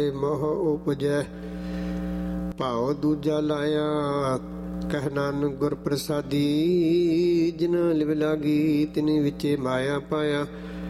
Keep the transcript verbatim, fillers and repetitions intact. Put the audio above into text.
ਮੋਹ ਉਪਜੈ ਭਾਉ ਦੂਜਾ ਲਾਇਆ। ਕਹਿ ਨਾਨਕ ਗੁਰ ਪ੍ਰਸਾਦੀ ਜਿਨ ਲਿਵ ਲਾਗੀ ਤਿਨ ਵਿਚੇ ਮਾਇਆ ਪਾਇਆ।